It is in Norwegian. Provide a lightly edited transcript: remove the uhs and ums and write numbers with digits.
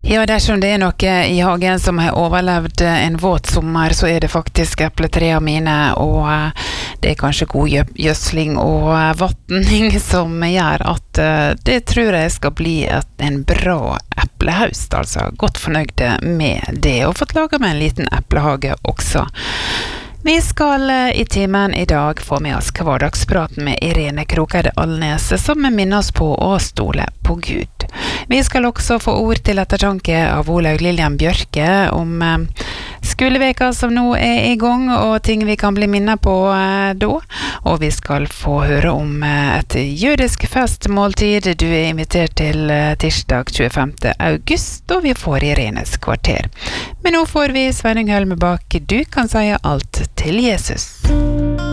Ja, dersom det noe I hagen som har overlevd en våt sommer, så det faktisk epletrea mine, og det kanskje god gjødsling og vattning som gjør at det tror jeg skal bli en bra eplehaust, altså godt fornøyde med det, og fått laget meg en liten eplehage også. Vi skal I timen I dag få med oss hverdagspraten med Irene Krokeide Alnes, som minner oss på å stole på Gud. Vi skal også få ord til ettertanke av Olaug Lillian Bjørke om skoleveka som nå I gang, og ting vi kan bli minnet på da. Og vi skal få høre om et jødisk festmåltid. Du invitert til tirsdag 25. august, og vi får Irenes kvarter. Men nå får vi Sveinung Hølmebakk. Du kan si alt til Jesus.